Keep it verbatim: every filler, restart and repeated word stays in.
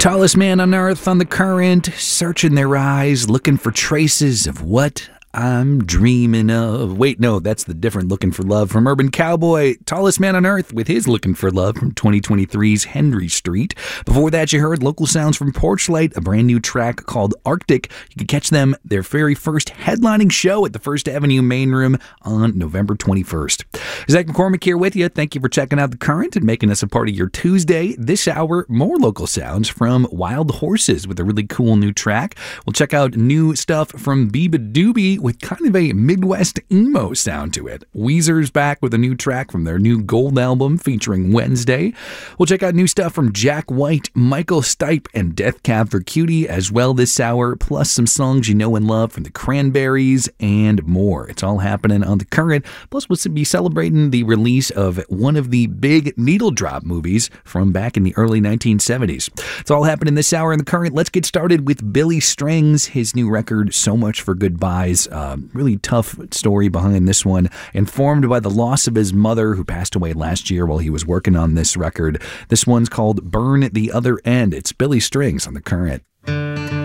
Tallest man on earth on the current, searching their eyes, looking for traces of what I'm dreaming of. Wait, no, that's the different Looking for Love from Urban Cowboy. Tallest man on earth with his Looking for Love from twenty twenty-three's Henry Street. Before that, you heard local sounds from Porchlight, a brand new track called Arctic. You can catch them their very first headlining show at the First Avenue Main Room on November twenty-first. Zach McCormick here with you. Thank you for checking out The Current and making us a part of your Tuesday. This hour, more local sounds from Wild Horses with a really cool new track. We'll check out new stuff from Biba Doobie with kind of a Midwest emo sound to it. Weezer's back with a new track from their new Gold album featuring Wednesday. We'll check out new stuff from Jack White, Michael Stipe, and Death Cab for Cutie as well this hour, plus some songs you know and love from the Cranberries and more. It's all happening on The Current. Plus, we'll be celebrating the release of one of the big needle drop movies from back in the early nineteen seventies. It's all happening this hour in The Current. Let's get started with Billy Strings, his new record, So Much for Goodbyes. Uh, really tough story behind this one. Informed by the loss of his mother, who passed away last year while he was working on this record. This one's called Burn the Other End. It's Billy Strings on The Current.